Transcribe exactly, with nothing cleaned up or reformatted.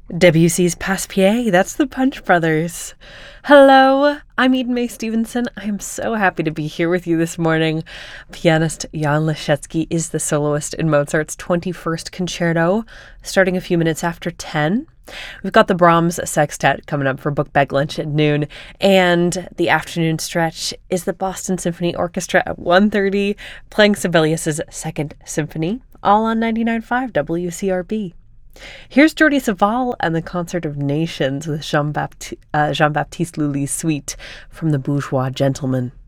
Debussy's Passe-Pied, that's the Punch Brothers. Hello, I'm Eden Mae Stevenson. I am so happy to be here with you this morning. Pianist Jan Leschetzy is the soloist in Mozart's twenty-first Concerto, starting a few minutes after ten. We've got the Brahms Sextet coming up for book bag lunch at noon, and the afternoon stretch is the Boston Symphony Orchestra at one thirty, playing Sibelius's Second Symphony, all on ninety-nine point five W C R B. Here's Jordi Savall and the Concert of Nations with Jean-Baptiste, uh, Jean-Baptiste Lully's suite from The Bourgeois Gentleman.